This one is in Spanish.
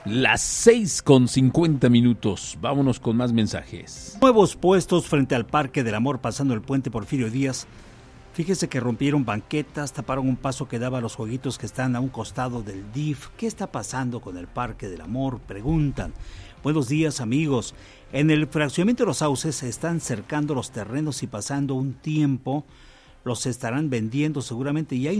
Las 6:50. Vámonos con más mensajes. Nuevos puestos frente al Parque del Amor pasando el puente Porfirio Díaz. Fíjese que rompieron banquetas, taparon un paso que daba a los jueguitos que están a un costado del DIF. ¿Qué está pasando con el Parque del Amor? Preguntan. Buenos días, amigos. En el fraccionamiento de Los Sauces se están cercando los terrenos y pasando un tiempo los estarán vendiendo seguramente y hay